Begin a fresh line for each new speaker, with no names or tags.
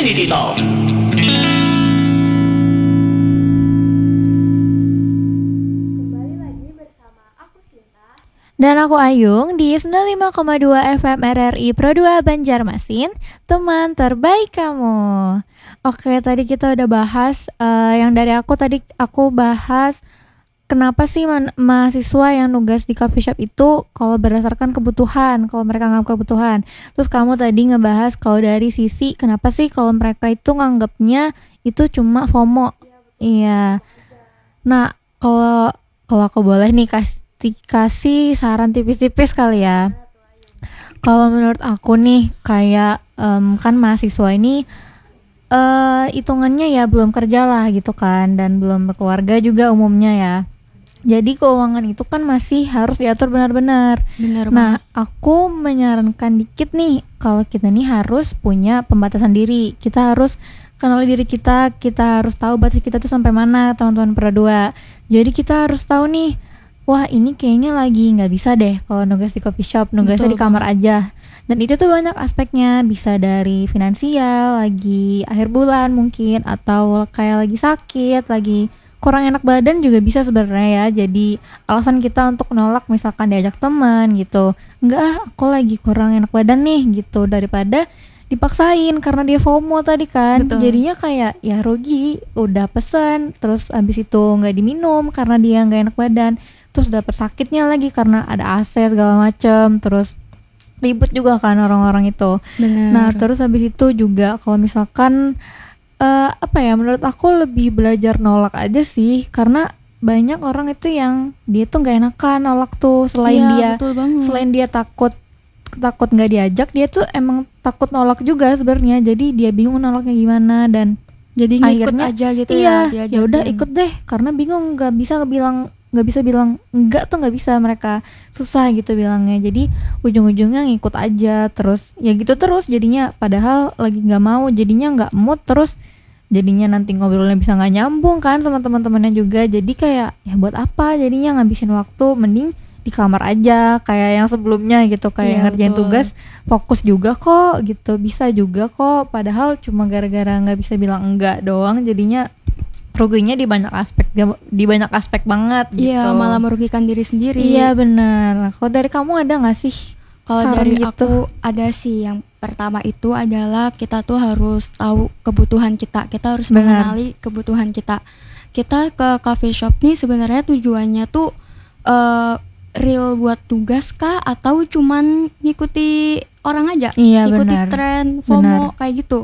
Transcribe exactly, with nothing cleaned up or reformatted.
Digital.
Kembali lagi bersama aku Sinta
Dan aku Ayung di sembilan puluh lima koma dua F M R R I Pro dua Banjarmasin, teman terbaik kamu. Oke, tadi kita udah bahas uh, yang dari aku tadi aku bahas kenapa sih man- mahasiswa yang nugas di coffee shop itu kalau berdasarkan kebutuhan, kalau mereka nganggap kebutuhan. Terus kamu tadi ngebahas kalau dari sisi kenapa sih kalau mereka itu nganggapnya itu cuma FOMO. Iya. Nah, kalau kalau aku boleh nih kasih kasih saran tipis-tipis kali ya. Kalau menurut aku nih kayak em, kan mahasiswa ini eh hitungannya ya belum kerja lah gitu kan dan belum berkeluarga juga umumnya ya. Jadi keuangan itu kan masih harus diatur benar-benar.
Bener
Nah,
banget.
aku menyarankan dikit nih kalau kita nih harus punya pembatasan diri. Kita harus kenal diri kita, kita harus tahu batas kita tuh sampai mana, teman-teman Pro dua. Jadi kita harus tahu nih, wah ini kayaknya lagi nggak bisa deh kalau nugas di coffee shop, nugasnya
Betul
di kamar
banget.
aja. Dan itu tuh banyak aspeknya, bisa dari finansial, lagi akhir bulan mungkin, atau kayak lagi sakit, lagi kurang enak badan juga bisa sebenarnya ya. Jadi alasan kita untuk nolak misalkan diajak teman gitu. Enggak, ah, aku lagi kurang enak badan nih gitu, daripada dipaksain karena dia FOMO tadi kan.
Betul.
Jadinya kayak ya rugi, udah pesen terus habis itu nggak diminum karena dia nggak enak badan. Terus dapet sakitnya lagi karena ada A C segala macem. Terus ribut juga kan orang-orang itu.
Bener.
Nah, terus habis itu juga kalau misalkan eh apa ya, menurut aku lebih belajar nolak aja sih, karena banyak orang itu yang dia tuh nggak enakan nolak tuh, selain
Iya,
dia
betul banget.
selain dia takut takut nggak diajak, dia tuh emang takut nolak juga sebenarnya. Jadi dia bingung nolaknya gimana dan
Jadi ngikut
akhirnya
aja gitu
iya,
ya.
ya udah
diajakin.
ikut deh karena bingung, nggak bisa bilang nggak bisa bilang enggak tuh nggak bisa, mereka susah gitu bilangnya. Jadi ujung-ujungnya ngikut aja terus ya gitu terus jadinya, padahal lagi nggak mau, jadinya nggak mood, terus jadinya nanti ngobrolnya bisa nggak nyambung kan sama teman-temannya juga. Jadi kayak ya buat apa jadinya ngabisin waktu, mending di kamar aja kayak yang sebelumnya gitu, kayak
Iya,
ngerjain
betul.
tugas fokus juga kok gitu, bisa juga kok, padahal cuma gara-gara nggak bisa bilang enggak doang, jadinya ruginya di banyak aspek, di banyak aspek banget gitu.
Iya, malah merugikan diri sendiri.
Iya benar. Kalau dari kamu ada nggak sih
Kalau
saran
dari
gitu?
aku ada sih, yang pertama itu adalah kita tuh harus tahu kebutuhan kita. Kita harus
Benar.
mengenali kebutuhan kita. Kita ke coffee shop nih sebenarnya tujuannya tuh eh, real buat tugas kah atau cuman ngikuti orang aja?
Iya
Ngikuti
benar.
tren, FOMO
Benar.
kayak gitu.